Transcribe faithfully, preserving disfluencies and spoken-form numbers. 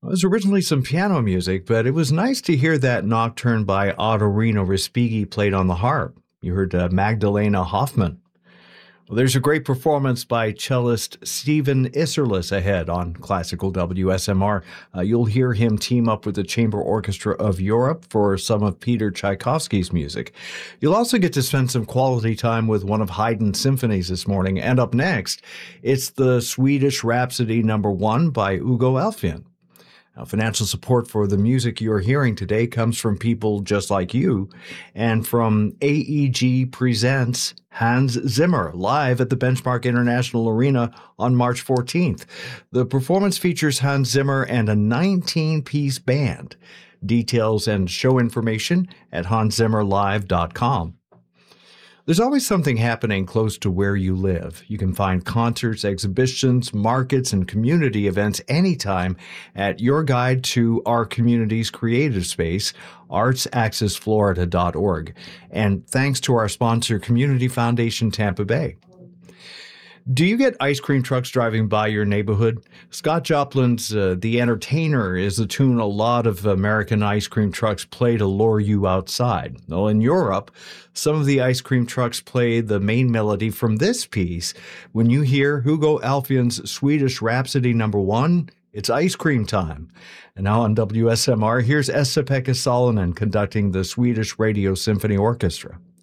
It was originally some piano music, but it was nice to hear that nocturne by Ottorino Respighi played on the harp. You heard uh, Magdalena Hoffman. Well, there's a great performance by cellist Stephen Isserlis ahead on Classical W S M R. Uh, you'll hear him team up with the Chamber Orchestra of Europe for some of Peter Tchaikovsky's music. You'll also get to spend some quality time with one of Haydn's symphonies this morning. And up next, it's the Swedish Rhapsody number one by Hugo Alfvén. Now, financial support for the music you're hearing today comes from people just like you and from A E G Presents Hans Zimmer live at the Benchmark International Arena on March fourteenth. The performance features Hans Zimmer and a nineteen-piece band. Details and show information at hans zimmer live dot com. There's always something happening close to where you live. You can find concerts, exhibitions, markets, and community events anytime at your guide to our community's creative space, arts access florida dot org. And thanks to our sponsor, Community Foundation Tampa Bay. Do you get ice cream trucks driving by your neighborhood? Scott Joplin's uh, The Entertainer is the tune a lot of American ice cream trucks play to lure you outside. Well, in Europe, some of the ice cream trucks play the main melody from this piece. When you hear Hugo Alfvén's Swedish Rhapsody number one, it's ice cream time. And now on W S M R, here's Esa-Pekka Salonen conducting the Swedish Radio Symphony Orchestra.